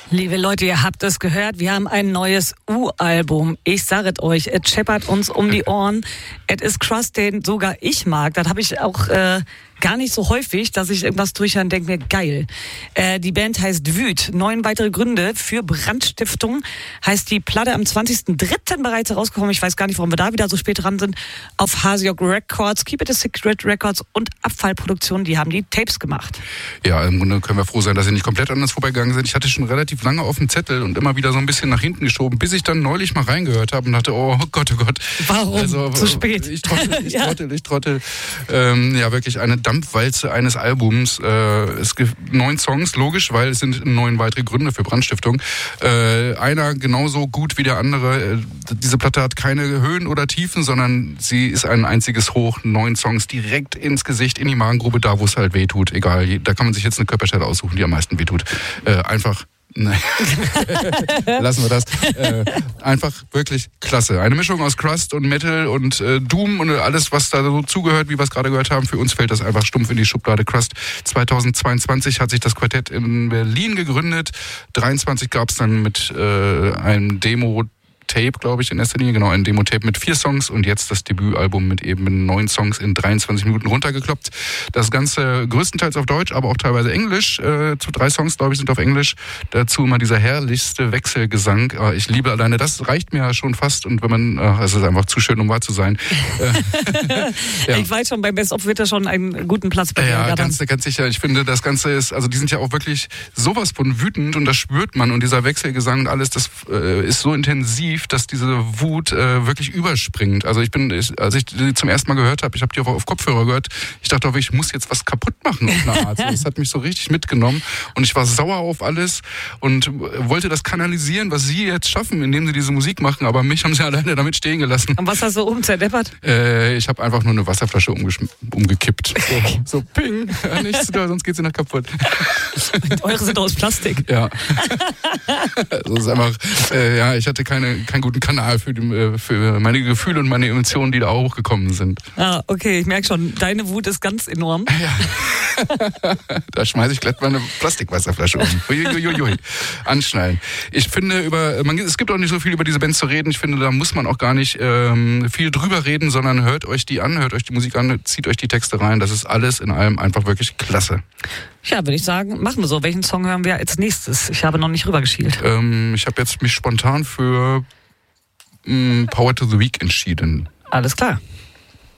Liebe Leute, ihr habt es gehört, wir haben ein neues U-Album. Ich sage es euch, es scheppert uns um die Ohren. Es ist Crust, den sogar ich mag. Das habe ich auch gar nicht so häufig, dass ich irgendwas durchhöre und denke mir, geil. Die Band heißt Wüt. 9 weitere Gründe für Brandstiftung. Heißt die Platte am 20.03. bereits herausgekommen. Ich weiß gar nicht, warum wir da wieder so spät dran sind. Auf Hasiok Records, Keep It a Secret Records und Abfallproduktion, die haben die Tapes gemacht. Ja, im Grunde können wir froh sein, dass sie nicht komplett an uns vorbeigegangen sind. Ich hatte schon relativ lange auf dem Zettel und immer wieder so ein bisschen nach hinten geschoben, bis ich dann neulich mal reingehört habe und dachte, oh Gott, oh Gott. Warum? Also, zu spät. Ich trottel. Ja, wirklich eine Dampfwalze eines Albums. Es gibt 9 Songs, logisch, weil es sind 9 weitere Gründe für Brandstiftung. Einer genauso gut wie der andere. Diese Platte hat keine Höhen oder Tiefen, sondern sie ist ein einziges Hoch. 9 Songs direkt ins Gesicht, in die Magengrube, da wo es halt wehtut. Egal, da kann man sich jetzt eine Körperstelle aussuchen, die am meisten wehtut. Einfach... Nein, lassen wir das. Einfach wirklich klasse. Eine Mischung aus Crust und Metal und Doom und alles, was da so zugehört, wie wir es gerade gehört haben. Für uns fällt das einfach stumpf in die Schublade Crust. 2022 hat sich das Quartett in Berlin gegründet. 23 gab es dann mit einem Demo-Tape, glaube ich, in erster Linie. Genau, ein Demo-Tape mit 4 Songs und jetzt das Debütalbum mit eben 9 Songs in 23 Minuten runtergekloppt. Das Ganze größtenteils auf Deutsch, aber auch teilweise Englisch. 3 Songs, glaube ich, sind auf Englisch. Dazu immer dieser herrlichste Wechselgesang. Ich liebe alleine, das reicht mir ja schon fast. Und wenn man, es ist einfach zu schön, um wahr zu sein. Ja. Ich weiß schon, beim Best-of wird er schon einen guten Platz bei Ja, ganz sicher. Ich finde, das Ganze ist, also die sind ja auch wirklich sowas von wütend und das spürt man. Und dieser Wechselgesang und alles, das ist so intensiv, dass diese Wut wirklich überspringt. Also als ich die zum ersten Mal gehört habe, ich habe die auch auf Kopfhörer gehört, ich dachte auch, ich muss jetzt was kaputt machen auf eine Art. Das hat mich so richtig mitgenommen und ich war sauer auf alles und wollte das kanalisieren, was sie jetzt schaffen, indem sie diese Musik machen, aber mich haben sie alleine damit stehen gelassen. Und was hast du zerdeppert? Ich habe einfach nur eine Wasserflasche umgekippt. So ping, nichts, sonst geht sie noch kaputt. Und eure sind aus Plastik. Ja. Das ist einfach, ich hatte keinen guten Kanal für meine Gefühle und meine Emotionen, die da hochgekommen sind. Ah, okay, ich merke schon, deine Wut ist ganz enorm. Ja. Da schmeiße ich glatt mal eine Plastikwasserflasche um. Uiuiui. Anschnallen. Ich finde, es gibt auch nicht so viel über diese Bands zu reden. Ich finde, da muss man auch gar nicht viel drüber reden, sondern hört euch die an, hört euch die Musik an, zieht euch die Texte rein. Das ist alles in allem einfach wirklich klasse. Ja, würde ich sagen, machen wir so. Welchen Song hören wir als nächstes? Ich habe noch nicht rübergeschielt. Ich habe jetzt mich spontan für Power to the Weak entschieden. Alles klar.